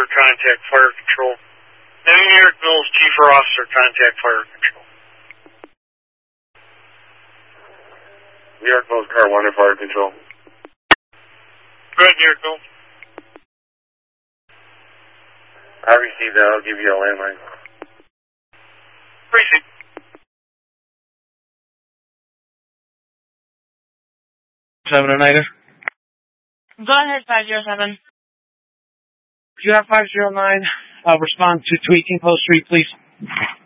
Officer, contact Fire Control. New York Mills, Chief or Officer, contact Fire Control. New York Mills, Car 1 and Fire Control. Go ahead, New York Mills. I received that. I'll give you a landline. Appreciate it. 7 Oneida. Go ahead, 507. Do you have 509 respond to Tweaking Post Street, please?